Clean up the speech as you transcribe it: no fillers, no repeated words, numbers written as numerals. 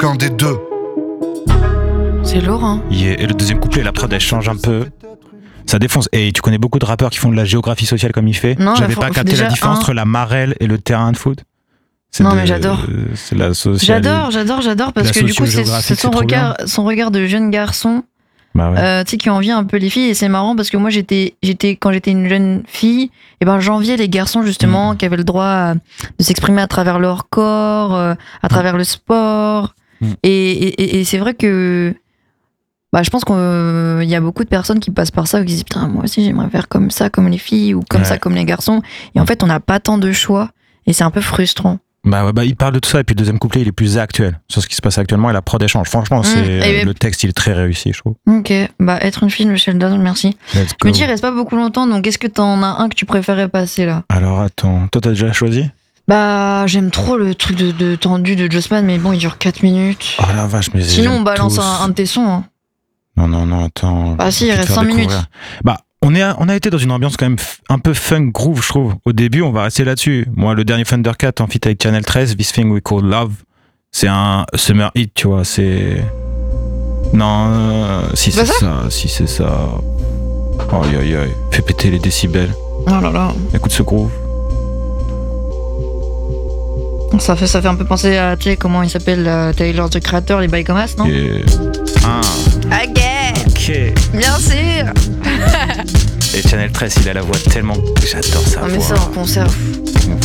qu'un des deux. C'est lourd, hein. Yeah. Et le deuxième couplet, la prod, elle change un peu. Ça défonce. Et tu connais beaucoup de rappeurs qui font de la géographie sociale comme il fait. Non, J'avais pas capté déjà, la différence entre la marelle et le terrain de foot. Non, mais j'adore. C'est la sociale. J'adore parce La que du coup, c'est socio-géographique, son regard de jeune garçon. Bah ouais. Tu sais, qui envie un peu les filles. Et c'est marrant parce que moi, quand j'étais une jeune fille, et ben, j'enviais les garçons justement qui avaient le droit de s'exprimer à travers leur corps, à travers le sport. Et c'est vrai que je pense qu'il y a beaucoup de personnes qui passent par ça ou qui disent putain, moi aussi j'aimerais faire comme ça, comme les filles, ou comme ça, comme les garçons. Et en fait, on n'a pas tant de choix et c'est un peu frustrant. Il parle de tout ça et puis le deuxième couplet il est plus actuel sur ce qui se passe actuellement et la prod échange. Franchement, le texte il est très réussi, je trouve. Ok, être une fille de Sheldon, merci. Je me dis, il reste pas beaucoup longtemps, donc est-ce que t'en as un que tu préférais passer là? Alors attends, toi t'as déjà choisi? J'aime trop le truc de tendu de Jossman, mais bon, il dure 4 minutes. Oh la vache, mais sinon on balance un de tes sons. Hein. Non, attends. Si, il reste 5 minutes. On a été dans une ambiance quand même un peu funk groove, je trouve. Au début, on va rester là-dessus. Moi, le dernier Thundercat en feat avec Channel 13, This Thing We Call Love, c'est un summer hit, tu vois. C'est. Non, si c'est ça. Aïe. Fais péter les décibels. Oh là là. Écoute ce groove. Ça fait un peu penser à, tu sais, comment il s'appelle, Taylor the Creator, les bails comme as, non? Ok. Bien sûr. Et Channel 13, il a la voix tellement. J'adore sa voix. Mais ça en conserve.